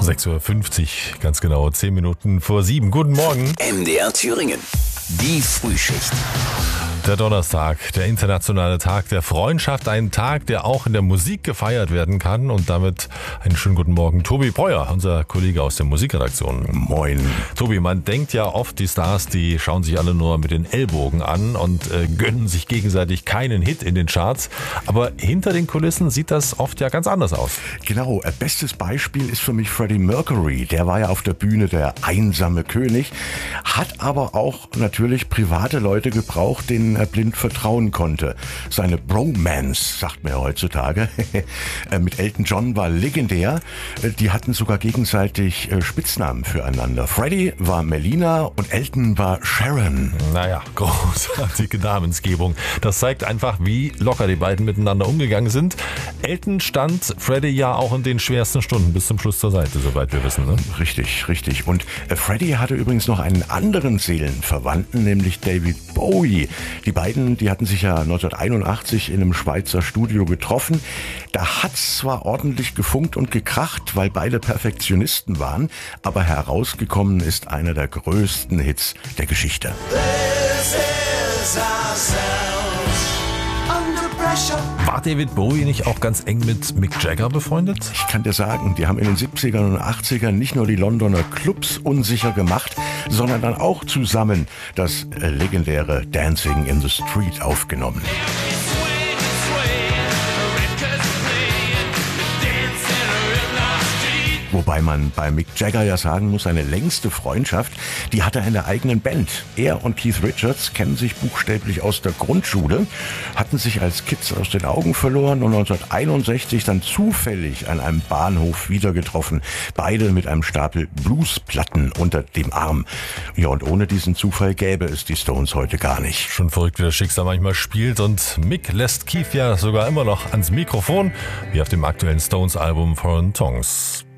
6.50 Uhr, ganz genau, 10 Minuten vor 7. Guten Morgen. MDR Thüringen. Die Frühschicht. Der Donnerstag, der internationale Tag der Freundschaft, ein Tag, der auch in der Musik gefeiert werden kann. Und damit einen schönen guten Morgen, Tobi Breuer, unser Kollege aus der Musikredaktion. Moin. Tobi, man denkt ja oft, die Stars, die schauen sich alle nur mit den Ellbogen an und gönnen sich gegenseitig keinen Hit in den Charts. Aber hinter den Kulissen sieht das oft ja ganz anders aus. Genau, bestes Beispiel ist für mich Freddie Mercury. Der war ja auf der Bühne der einsame König, hat aber auch natürlich private Leute gebraucht, denen er blind vertrauen konnte. Seine Bromance, sagt man ja heutzutage, mit Elton John war legendär. Die hatten sogar gegenseitig Spitznamen füreinander. Freddie war Melina und Elton war Sharon. Naja, großartige Namensgebung. Das zeigt einfach, wie locker die beiden miteinander umgegangen sind. Elton stand Freddie ja auch in den schwersten Stunden bis zum Schluss zur Seite, soweit wir wissen. Ne? Richtig. Und Freddie hatte übrigens noch einen anderen Seelenverwandten, nämlich David Bowie. Die beiden, die hatten sich ja 1981 in einem Schweizer Studio getroffen. Da hat's zwar ordentlich gefunkt und gekracht, weil beide Perfektionisten waren, aber herausgekommen ist einer der größten Hits der Geschichte. War David Bowie nicht auch ganz eng mit Mick Jagger befreundet? Ich kann dir sagen, die haben in den 70ern und 80ern nicht nur die Londoner Clubs unsicher gemacht, sondern dann auch zusammen das legendäre Dancing in the Street aufgenommen. Wobei man bei Mick Jagger ja sagen muss, seine längste Freundschaft, die hat er in der eigenen Band. Er und Keith Richards kennen sich buchstäblich aus der Grundschule, hatten sich als Kids aus den Augen verloren und 1961 dann zufällig an einem Bahnhof wieder getroffen. Beide mit einem Stapel Bluesplatten unter dem Arm. Ja, und ohne diesen Zufall gäbe es die Stones heute gar nicht. Schon verrückt, wie das Schicksal manchmal spielt. Und Mick lässt Keith ja sogar immer noch ans Mikrofon, wie auf dem aktuellen Stones-Album Foreign Tongues.